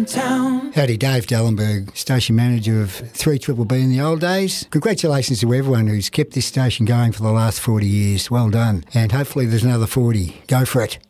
town. Howdy, Dave Dallenberg, station manager of 3BBB in the old days. Congratulations to everyone who's kept this station going for the last 40 years. Well done. And hopefully there's another 40. Go for it.